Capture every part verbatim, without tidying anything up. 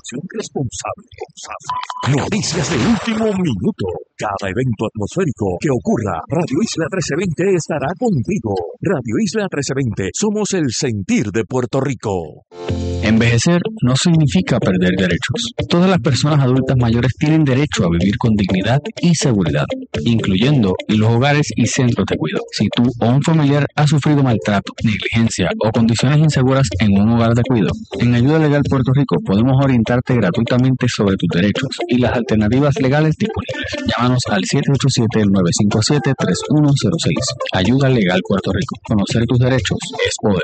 Información responsable. Noticias de último minuto. Cada evento atmosférico que ocurra, Radio Isla trece veinte estará contigo. Radio Isla trece veinte, somos el sentir de Puerto Rico. Envejecer no significa perder derechos. Todas las personas adultas mayores tienen derecho a vivir con dignidad y seguridad, incluyendo los hogares y centros de cuidado. Si tú o un familiar ha sufrido maltrato, negligencia o condiciones inseguras en un hogar de cuidado, en Ayuda Legal Puerto Rico podemos orientarte gratuitamente sobre tus derechos y las alternativas legales disponibles. Llámanos al siete ocho siete, nueve cinco siete, tres uno cero seis. Ayuda Legal Puerto Rico. Conocer tus derechos es poder.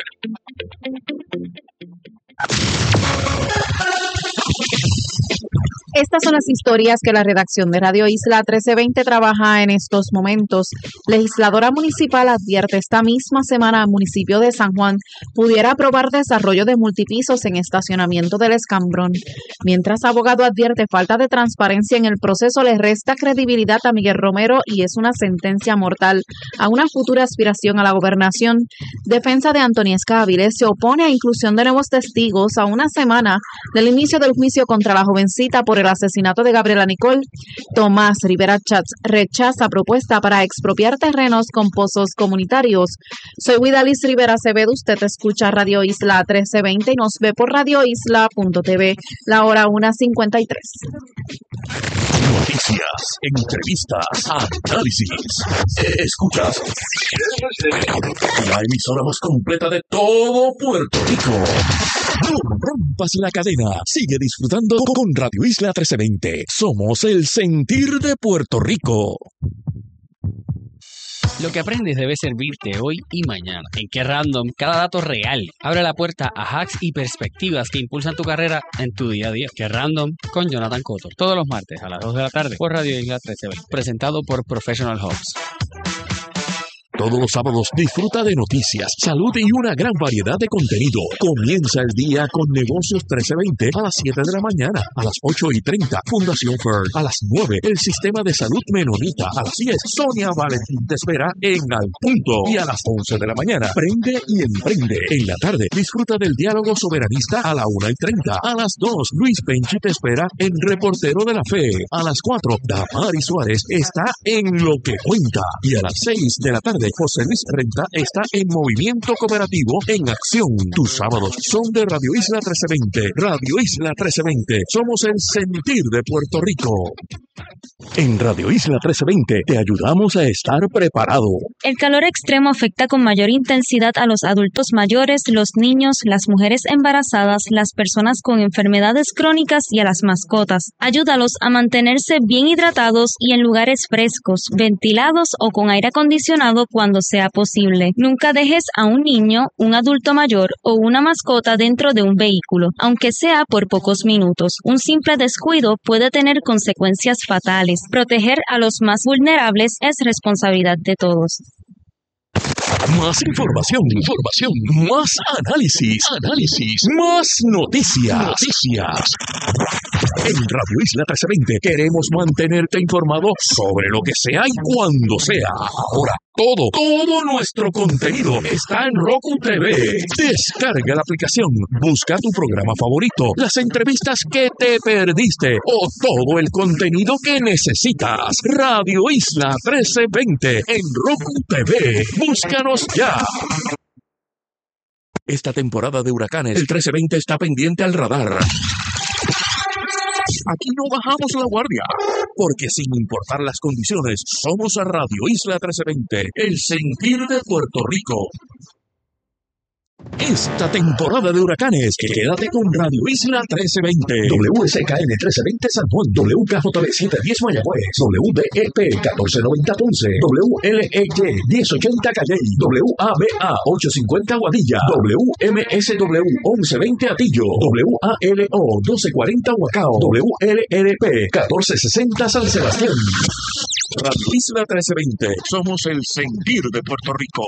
Estas son las historias que la redacción de Radio Isla trece veinte trabaja en estos momentos. Legisladora municipal advierte esta misma semana al municipio de San Juan pudiera aprobar desarrollo de multipisos en estacionamiento del Escambrón. Mientras abogado advierte falta de transparencia en el proceso le resta credibilidad a Miguel Romero y es una sentencia mortal a una futura aspiración a la gobernación. Defensa de Antoniesca Avilés se opone a inclusión de nuevos testigos a una semana del inicio del juicio contra la jovencita por el asesinato de Gabriela Nicole. Tomás Rivera Chats rechaza propuesta para expropiar terrenos con pozos comunitarios. Soy Guidalis Rivera Acevedo, usted escucha Radio Isla trece veinte y nos ve por radio isla punto t v, la hora una cincuenta y tres. Noticias, entrevistas, análisis. Escuchas la emisora más completa de todo Puerto Rico. No rompas la cadena. Sigue disfrutando con Radio Isla trece veinte. Somos el sentir de Puerto Rico. Lo que aprendes debe servirte hoy y mañana. En Qué Random, cada dato real abre la puerta a hacks y perspectivas que impulsan tu carrera en tu día a día. Qué Random con Jonathan Cotto. Todos los martes a las dos de la tarde por Radio Isla trece veinte. Presentado por Professional Hubs. Todos los sábados disfruta de noticias, salud y una gran variedad de contenido. Comienza el día con Negocios trece veinte a las siete de la mañana. A las ocho y treinta, Fundación Fern. A las nueve, el Sistema de Salud Menonita. A las diez, Sonia Valentín te espera en Al Punto. Y a las once de la mañana, Prende y Emprende. En la tarde, disfruta del Diálogo Soberanista a la una y treinta. A las dos, Luis Penchi te espera en Reportero de la Fe. A las cuatro, Damari Suárez está en Lo que Cuenta. Y a las seis de la tarde, José Luis Renta está en Movimiento Cooperativo en Acción. Tus sábados son de Radio Isla trece veinte. Radio Isla trece veinte. Somos el sentir de Puerto Rico. En Radio Isla trece veinte te ayudamos a estar preparado. El calor extremo afecta con mayor intensidad a los adultos mayores, los niños, las mujeres embarazadas, las personas con enfermedades crónicas y a las mascotas. Ayúdalos a mantenerse bien hidratados y en lugares frescos, ventilados o con aire acondicionado cuando sea posible. Nunca dejes a un niño, un adulto mayor o una mascota dentro de un vehículo, aunque sea por pocos minutos. Un simple descuido puede tener consecuencias fatales. Proteger a los más vulnerables es responsabilidad de todos. Más información, información, más análisis, análisis, más noticias, noticias. En Radio Isla trece veinte queremos mantenerte informado sobre lo que sea y cuando sea. Ahora, todo, todo nuestro contenido está en Roku T V. Descarga la aplicación, busca tu programa favorito, las entrevistas que te perdiste o todo el contenido que necesitas. Radio Isla trece veinte en Roku T V. Búscanos ya. Esta temporada de huracanes, el trece veinte está pendiente al radar. Aquí no bajamos la guardia, porque sin importar las condiciones, somos a Radio Isla trece veinte, el sentir de Puerto Rico. Esta temporada de huracanes, quédate con Radio Isla trece veinte. W S K N trece veinte San Juan, W K J B setecientos diez Mayagüez, W D E P catorce noventa Ponce, W L E Y diez ochenta Calley, W A B A ochocientos cincuenta Guadilla, W M S W once veinte Atillo, W A L O doce cuarenta Huacao, W L R P catorce sesenta San Sebastián. Radio Isla trece veinte, somos el sentir de Puerto Rico.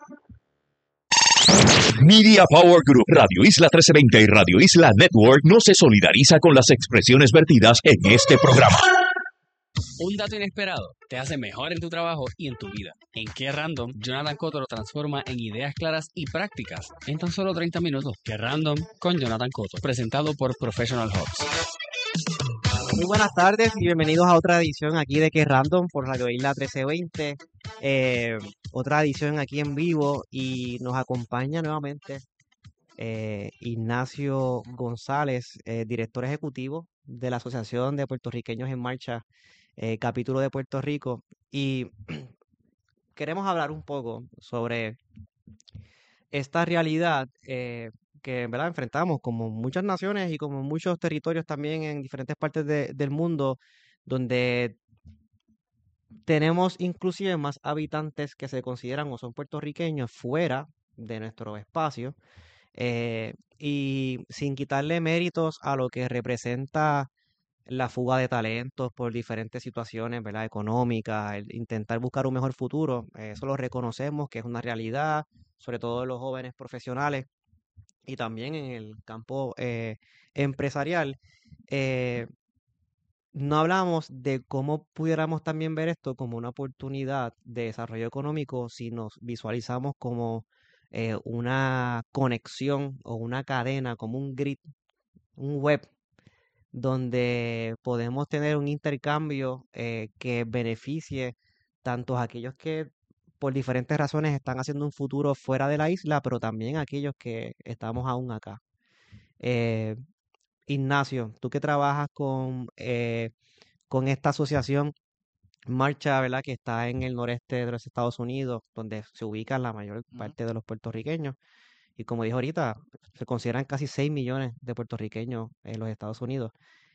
Media Power Group, Radio Isla trece veinte y Radio Isla Network no se solidariza con las expresiones vertidas en este programa. Un dato inesperado te hace mejor en tu trabajo y en tu vida. En Qué Random, Jonathan Cotto lo transforma en ideas claras y prácticas en tan solo treinta minutos. Qué Random con Jonathan Cotto, presentado por Professional Hubs. Muy buenas tardes y bienvenidos a otra edición aquí de Que Random por Radio Isla trece veinte. Eh, otra edición aquí en vivo y nos acompaña nuevamente eh, Ignacio González, eh, director ejecutivo de la Asociación de Puertorriqueños en Marcha, eh, capítulo de Puerto Rico. Y queremos hablar un poco sobre esta realidad eh, que, ¿verdad?, enfrentamos como muchas naciones y como muchos territorios también en diferentes partes de- del mundo, donde tenemos inclusive más habitantes que se consideran o son puertorriqueños fuera de nuestro espacio, eh, y sin quitarle méritos a lo que representa la fuga de talentos por diferentes situaciones, ¿verdad?, económicas, el intentar buscar un mejor futuro, eh, eso lo reconocemos que es una realidad, sobre todo los jóvenes profesionales y también en el campo eh, empresarial. eh, no hablamos de cómo pudiéramos también ver esto como una oportunidad de desarrollo económico si nos visualizamos como eh, una conexión o una cadena, como un grid, un web, donde podemos tener un intercambio eh, que beneficie tanto a aquellos que por diferentes razones están haciendo un futuro fuera de la isla, pero también a aquellos que estamos aún acá. Eh, Ignacio, tú que trabajas con, eh, con esta asociación Marcha, ¿verdad?, que está en el noreste de los Estados Unidos, donde se ubican la mayor Ujú. parte de los puertorriqueños. Y como dijo ahorita, se consideran casi seis millones de puertorriqueños en los Estados Unidos.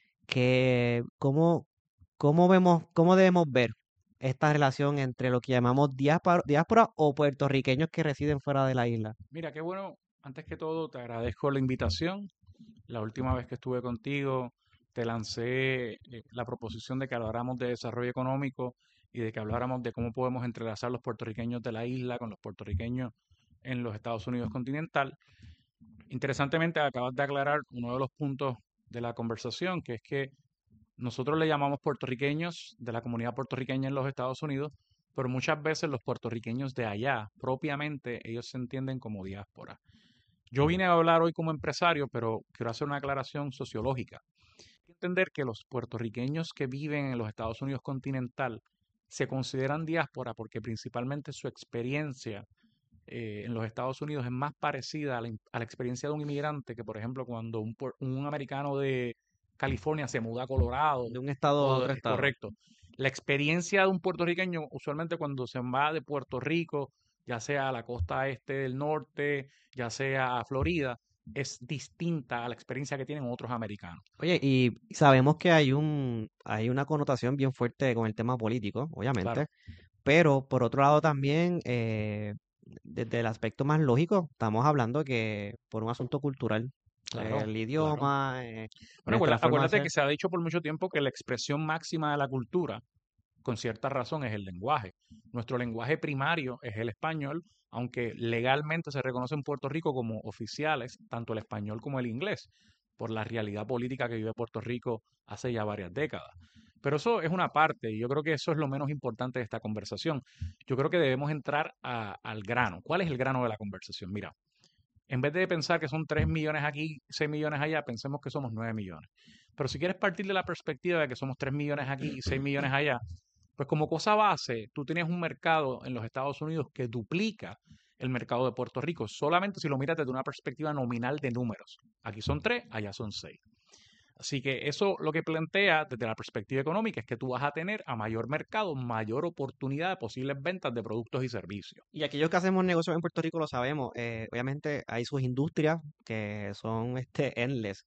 Que, ¿cómo, cómo vemos, cómo debemos ver esta relación entre lo que llamamos diáspora, diáspora o puertorriqueños que residen fuera de la isla? Mira, qué bueno. Antes que todo, te agradezco la invitación. La última vez que estuve contigo, te lancé eh, la proposición de que habláramos de desarrollo económico y de que habláramos de cómo podemos entrelazar los puertorriqueños de la isla con los puertorriqueños en los Estados Unidos continental. Interesantemente, acabas de aclarar uno de los puntos de la conversación, que es que nosotros le llamamos puertorriqueños de la comunidad puertorriqueña en los Estados Unidos, pero muchas veces los puertorriqueños de allá, propiamente, ellos se entienden como diáspora. Yo vine a hablar hoy como empresario, pero quiero hacer una aclaración sociológica. Hay que entender que los puertorriqueños que viven en los Estados Unidos continental se consideran diáspora porque principalmente su experiencia eh, en los Estados Unidos es más parecida a la, a la experiencia de un inmigrante que, por ejemplo, cuando un, puer- un americano de California se muda a Colorado, De un estado a o otro de- estado. correcto. La experiencia de un puertorriqueño, usualmente cuando se va de Puerto Rico, ya sea a la costa este del norte, ya sea a Florida, es distinta a la experiencia que tienen otros americanos. Oye, y sabemos que hay un, hay una connotación bien fuerte con el tema político, Claro, obviamente, pero por otro lado también, eh, desde el aspecto más lógico, estamos hablando que por un asunto cultural, eh, claro, el claro. idioma, eh, Bueno, nuestra acuérdate, forma de acuérdate ser. que se ha dicho por mucho tiempo que la expresión máxima de la cultura, con cierta razón, es el lenguaje. Nuestro lenguaje primario es el español, aunque legalmente se reconoce en Puerto Rico como oficiales tanto el español como el inglés, por la realidad política que vive Puerto Rico hace ya varias décadas. Pero eso es una parte, y yo creo que eso es lo menos importante de esta conversación. Yo creo que debemos entrar a- al grano. ¿Cuál es el grano de la conversación? Mira, en vez de pensar que son tres millones aquí, seis millones allá, pensemos que somos nueve millones. Pero si quieres partir de la perspectiva de que somos tres millones aquí y seis millones allá, pues como cosa base, tú tienes un mercado en los Estados Unidos que duplica el mercado de Puerto Rico, solamente si lo miras desde una perspectiva nominal de números. Aquí son tres, allá son seis. Así que eso lo que plantea desde la perspectiva económica es que tú vas a tener a mayor mercado, mayor oportunidad de posibles ventas de productos y servicios. Y aquellos que hacemos negocios en Puerto Rico lo sabemos. Eh, obviamente hay sus industrias que son este endless,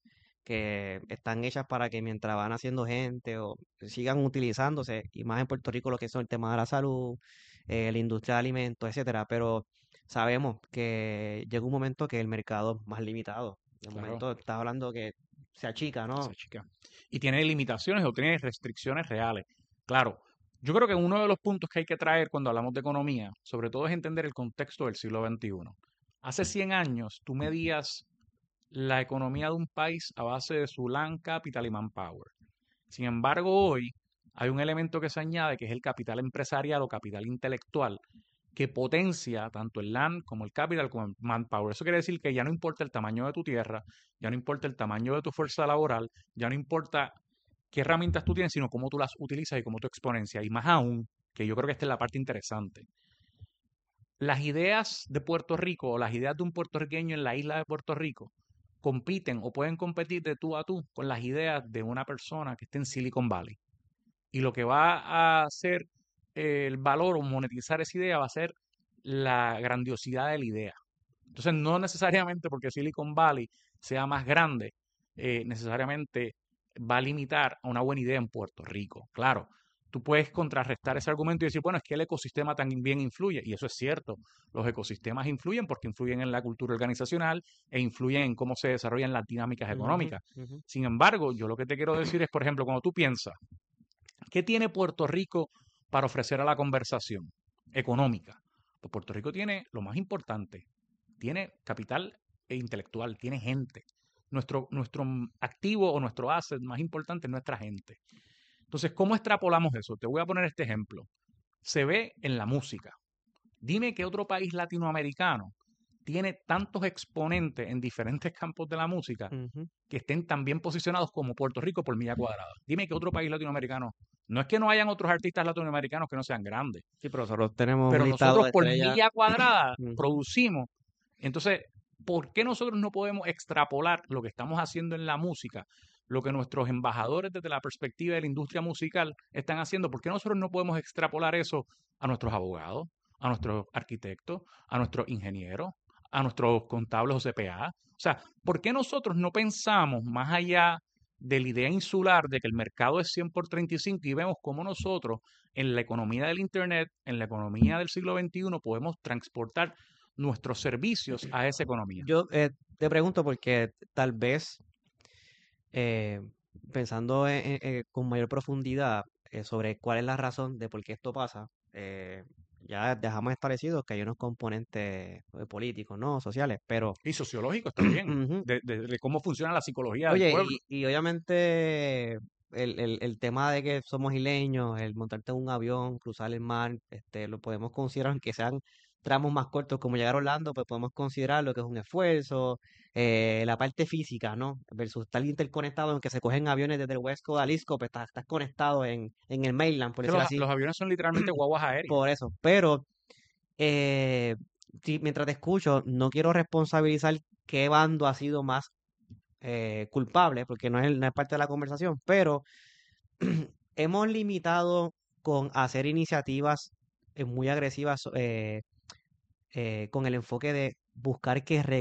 que están hechas para que mientras van haciendo gente o sigan utilizándose, y más en Puerto Rico lo que son el tema de la salud, eh, la industria de alimentos, etcétera. Pero sabemos que llega un momento que el mercado es más limitado. De Claro, momento estás hablando que se achica, ¿no? esa chica. Y tiene limitaciones o tiene restricciones reales. Claro, yo creo que uno de los puntos que hay que traer cuando hablamos de economía, sobre todo es entender el contexto del siglo veintiuno. Hace cien años tú medías la economía de un país a base de su land capital y manpower. Sin embargo, hoy hay un elemento que se añade que es el capital empresarial o capital intelectual que potencia tanto el land como el capital como el manpower. Eso quiere decir que ya no importa el tamaño de tu tierra, ya no importa el tamaño de tu fuerza laboral, ya no importa qué herramientas tú tienes, sino cómo tú las utilizas y cómo tú exponencias. Y más aún, que yo creo que esta es la parte interesante, las ideas de Puerto Rico o las ideas de un puertorriqueño en la isla de Puerto Rico compiten o pueden competir de tú a tú con las ideas de una persona que esté en Silicon Valley. Y lo que va a hacer eh, el valor o monetizar esa idea va a ser la grandiosidad de la idea. Entonces, no necesariamente porque Silicon Valley sea más grande, eh, necesariamente va a limitar a una buena idea en Puerto Rico. Claro, tú puedes contrarrestar ese argumento y decir, bueno, es que el ecosistema también influye, y eso es cierto. Los ecosistemas influyen porque influyen en la cultura organizacional e influyen en cómo se desarrollan las dinámicas económicas. Ujú, ujú. Sin embargo, yo lo que te quiero decir es, por ejemplo, cuando tú piensas, ¿qué tiene Puerto Rico para ofrecer a la conversación económica? Pues Puerto Rico tiene lo más importante, tiene capital e intelectual, tiene gente. Nuestro, nuestro activo o nuestro asset más importante es nuestra gente. Entonces, ¿cómo extrapolamos eso? Te voy a poner este ejemplo. Se ve en la música. Dime qué otro país latinoamericano tiene tantos exponentes en diferentes campos de la música Ujú. que estén tan bien posicionados como Puerto Rico por milla cuadrada. Dime qué otro país latinoamericano. No es que no hayan otros artistas latinoamericanos que no sean grandes, Sí, pero nosotros tenemos pero un listado nosotros de por estrellas. milla cuadrada Ujú. producimos. Entonces, ¿por qué nosotros no podemos extrapolar lo que estamos haciendo en la música, lo que nuestros embajadores desde la perspectiva de la industria musical están haciendo? ¿Por qué nosotros no podemos extrapolar eso a nuestros abogados, a nuestros arquitectos, a nuestros ingenieros, a nuestros contables o C P A? O sea, ¿por qué nosotros no pensamos más allá de la idea insular de que el mercado es cien por treinta y cinco y vemos cómo nosotros en la economía del Internet, en la economía del siglo veintiuno, podemos transportar nuestros servicios a esa economía? Yo eh, te pregunto porque tal vez eh, pensando en- en- en- con mayor profundidad eh, sobre cuál es la razón de por qué esto pasa, eh, ya dejamos establecido que hay unos componentes eh, políticos, ¿no? Sociales, pero Y sociológicos también, ujú. de, de- de cómo funciona la psicología del Oye, pueblo. y, y obviamente el, el, el tema de que somos isleños, el montarte en un avión, cruzar el mar, este, lo podemos considerar, aunque sean tramos más cortos como llegar a Orlando, pues podemos considerar lo que es un esfuerzo, eh, la parte física, ¿no? Versus estar interconectado, aunque se cogen aviones desde el West Coast a Jalisco, pues estás, estás conectado en, en el mainland, por Que decirlo los, así, los aviones son literalmente guaguas aéreas. por eso. Pero eh, sí, mientras te escucho, no quiero responsabilizar qué bando ha sido más eh, culpable, porque no es, no es parte de la conversación, pero hemos limitado con hacer iniciativas eh, muy agresivas eh, eh, con el enfoque de buscar que